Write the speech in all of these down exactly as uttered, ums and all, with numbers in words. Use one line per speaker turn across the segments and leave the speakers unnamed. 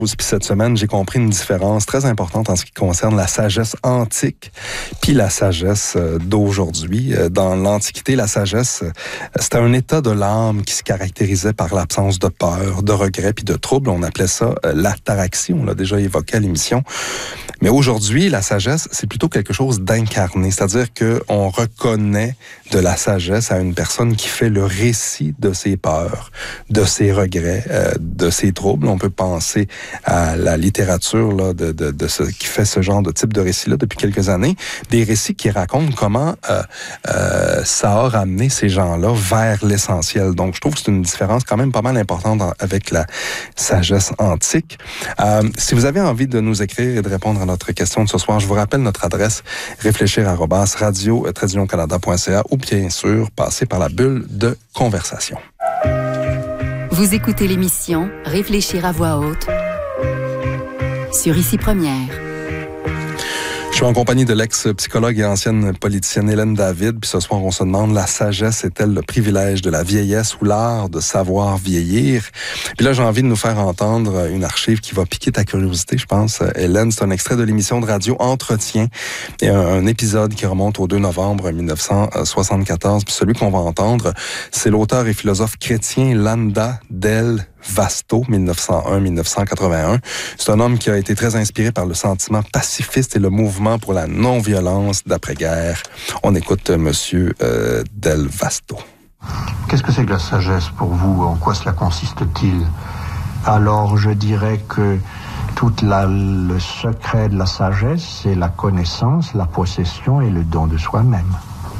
Puis cette semaine, j'ai compris une différence très importante en ce qui concerne la sagesse antique puis la sagesse d'aujourd'hui. Dans l'Antiquité, la sagesse, c'était un état de l'âme qui se caractérisait par l'absence de peur, de regret puis de trouble. On appelait ça l'ataraxie, on l'a déjà évoqué à l'émission. Mais aujourd'hui, la sagesse, c'est plutôt quelque chose d'incarné, c'est-à-dire qu'on reconnaît de la sagesse à une personne qui fait le récit de ses peurs, de ses regrets, euh, de ses troubles. On peut penser à la littérature là, de, de, de ce qui fait ce genre de type de récit-là depuis quelques années, des récits qui racontent comment euh, euh, ça a ramené ces gens-là vers l'essentiel. Donc, je trouve que c'est une différence quand même pas mal importante avec la sagesse antique. Euh, si vous avez envie de nous écrire et de répondre à notre question de ce soir, je vous rappelle notre adresse réfléchir arobase radio tiret union canada point c a ou bien sûr passer par la bulle de conversation.
Vous écoutez l'émission Réfléchir à voix haute sur Ici Première.
Je suis en compagnie de l'ex-psychologue et ancienne politicienne Hélène David. Puis ce soir, on se demande, la sagesse est-elle le privilège de la vieillesse ou l'art de savoir vieillir? Puis là, j'ai envie de nous faire entendre une archive qui va piquer ta curiosité, je pense. Hélène, c'est un extrait de l'émission de radio Entretien et un, un épisode qui remonte au deux novembre mille neuf cent soixante-quatorze. Puis celui qu'on va entendre, c'est l'auteur et philosophe chrétien Landa del Vasto, mille neuf cent un à mille neuf cent quatre-vingt-un. C'est un homme qui a été très inspiré par le sentiment pacifiste et le mouvement pour la non-violence d'après-guerre. On écoute Monsieur euh, Del Vasto.
Qu'est-ce que c'est que la sagesse pour vous? En quoi cela consiste-t-il? Alors, je dirais que tout la, le secret de la sagesse, c'est la connaissance, la possession et le don de soi-même.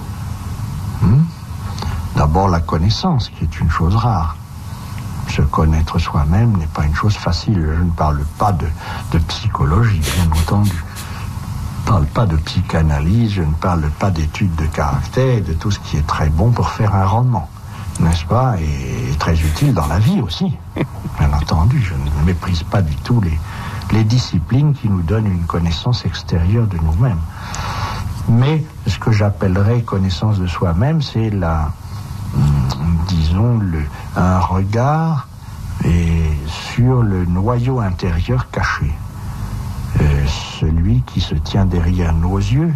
Hmm? D'abord, la connaissance, qui est une chose rare. Se connaître soi-même n'est pas une chose facile. Je ne parle pas de, de psychologie, bien entendu. Je ne parle pas de psychanalyse, je ne parle pas d'études de caractère et de tout ce qui est très bon pour faire un roman, n'est-ce pas? Et très utile dans la vie aussi, bien entendu. Je ne méprise pas du tout les, les disciplines qui nous donnent une connaissance extérieure de nous-mêmes. Mais ce que j'appellerais connaissance de soi-même, c'est la... disons, le, un regard et sur le noyau intérieur caché. Euh, celui qui se tient derrière nos yeux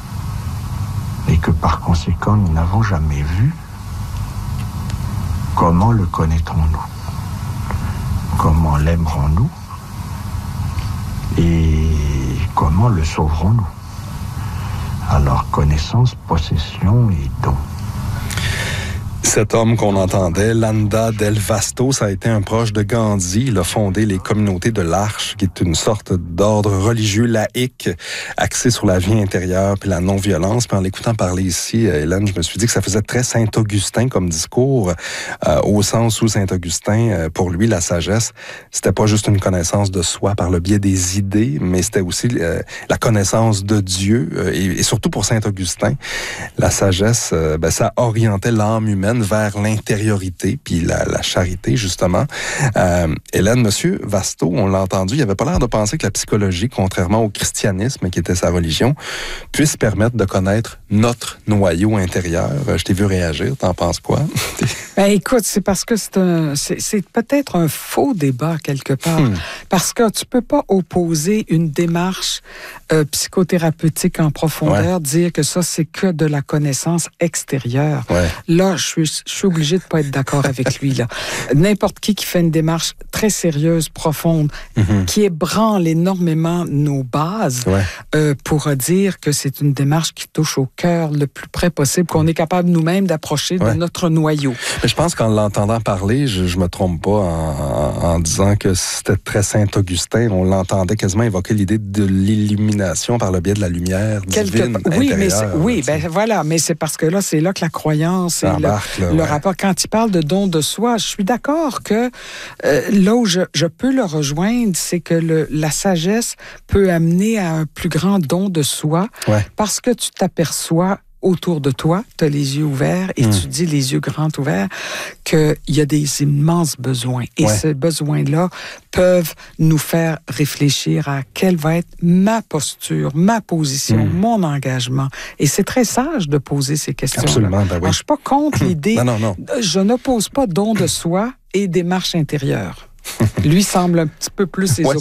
et que par conséquent nous n'avons jamais vu. Comment le connaîtrons-nous? Comment l'aimerons-nous? Et comment le sauverons-nous? Alors, connaissance, possession et don.
Cet homme qu'on entendait, Landa del Vasto, ça a été un proche de Gandhi. Il a fondé les communautés de l'Arche, qui est une sorte d'ordre religieux laïque axé sur la vie intérieure puis la non-violence. Puis en l'écoutant parler ici, Hélène, je me suis dit que ça faisait très Saint-Augustin comme discours, euh, au sens où Saint-Augustin, euh, pour lui, la sagesse, c'était pas juste une connaissance de soi par le biais des idées, mais c'était aussi euh, la connaissance de Dieu. Euh, et, et surtout pour Saint-Augustin, la sagesse, euh, ben, ça orientait l'âme humaine vers l'intériorité puis la, la charité, justement. Euh, Hélène, Monsieur Vasto, on l'a entendu, il avait pas l'air de penser que la psychologie, contrairement au christianisme, qui était sa religion, puisse permettre de connaître notre noyau intérieur. Je t'ai vu réagir, t'en penses quoi?
Ben écoute, c'est parce que c'est un, c'est, c'est peut-être un faux débat quelque part, hmm. parce que tu peux pas opposer une démarche euh, psychothérapeutique en profondeur, ouais. dire que ça c'est que de la connaissance extérieure. Ouais. Là, je suis, je suis obligée de pas être d'accord avec lui là. N'importe qui qui fait une démarche très sérieuse, profonde, mm-hmm. qui ébranle énormément nos bases, ouais. euh, pourra dire que c'est une démarche qui touche au cœur le plus près possible, qu'on est capable nous-mêmes d'approcher ouais. de notre noyau.
Mais je pense qu'en l'entendant parler, je, je me trompe pas en, en, en disant que c'était très Saint-Augustin. On l'entendait quasiment évoquer l'idée de l'illumination par le biais de la lumière divine
Quelque... Oui, mais
intérieure.
oui, ben voilà, mais c'est parce que là, c'est là que la croyance et le, là, le ouais. rapport. Quand il parle de don de soi, je suis d'accord que euh, là où je, je peux le rejoindre, c'est que le, la sagesse peut amener à un plus grand don de soi ouais. parce que tu t'aperçois autour de toi, tu as les yeux ouverts et mmh. tu dis les yeux grands ouverts qu'il y a des immenses besoins. Et ouais. ces besoins-là peuvent nous faire réfléchir à quelle va être ma posture, ma position, mmh. mon engagement. Et c'est très sage de poser ces questions-là.
Absolument, ben oui.
Alors, je suis pas contre l'idée.
non, non, non.
Je n'oppose pas don de soi et démarche intérieure. Lui semble un petit peu plus ésotérique.